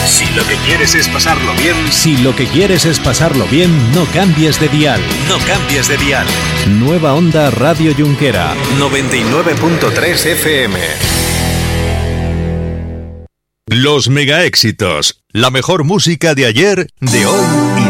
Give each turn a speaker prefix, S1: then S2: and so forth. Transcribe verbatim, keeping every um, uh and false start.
S1: Si lo que quieres es pasarlo bien...
S2: Si lo que quieres es pasarlo bien, no cambies de dial.
S1: No cambies de dial.
S2: Nueva Onda Radio Junquera.
S1: noventa y nueve punto tres F M.
S3: Los mega éxitos. La mejor música de ayer, de hoy y